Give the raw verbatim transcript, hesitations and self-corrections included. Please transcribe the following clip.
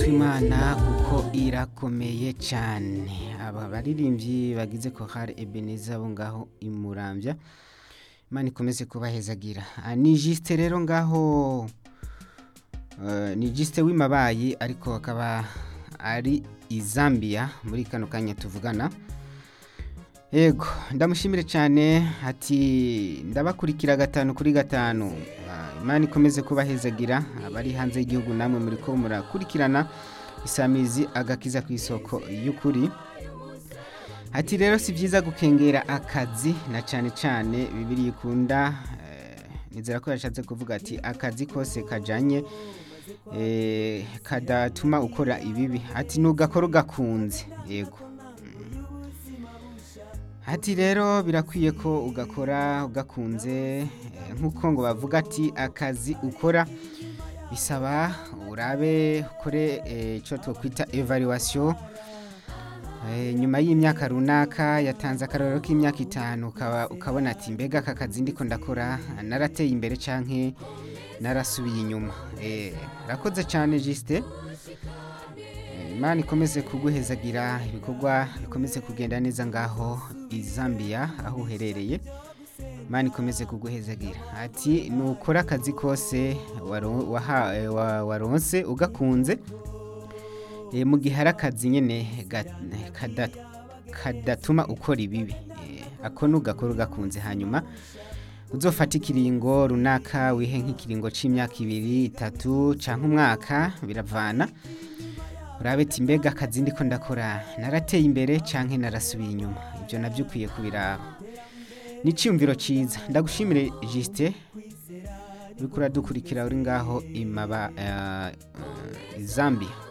tw'Imana kuko irakomeye cyane. Aba baririmbyi bagize Chorale Ebenezer bo ngaho imuramvya, Imana ikomeze kubahezagira. Ah, ni Juste rero ngaho uh, ni Juste w'imabayi ariko akaba ari i Zambia muri kano kanya tuvugana. Yego, ndamushimire cyane ati ndabakurikira gatanu kuri gatanu. Ah, Imana ikomeze kubahezagira abari hanze y'igihugu namwe muri ko murakurikirana isamizi agakiza ku isoko y'ukuri. Ati rero si byiza gukengera akazi na cyane cyane Bibiliya ikunda eh, nizera ko yashatse kuvuga ati akazi kose kajanye eh, kadatuma ukora ibibi. Ati nugakora ugakunze. Yego. Ati rero birakwiye ko ugakora ugakunze eh, nkuko ngo bavuga ati akazi ukora bisaba urabe ukore ico eh, twokwita evaluation eh, nyuma y'imyaka runaka yatanze akarorero k'imyaka itanu ukaba ukabona ati mbega aka kazi ndiko ndakora narateye imbere canke narasubiye inyuma. Eh rakoze cyane Juste. Imana ikomeze kuguhezagira ibikorwa bikomeze kugenda neza ngaho i Zambia aho uherereye. Imana ikomeze kuguhezagira. Ati nukora akazi kose waronse wa, wa ugakunze e, mu gihe hari akazi nyene kadat, kadatuma ukora ibibi e, ako nugakora ugakunze hanyuma uzofata ikiringo runaka wihe nk'ikiringo c'imyaka ibiri itatu canke umwaka biravana. Urabe ati mbega akazi ndiko ndakora narateye imbere canke narasubiye inyuma. Ibyo navyo ukwiye kubiraba. Ni cyumviro ciza. Ndagushimire Juste. Uriko uradukurikira uri ngaho imaba uh, uh, Zambia.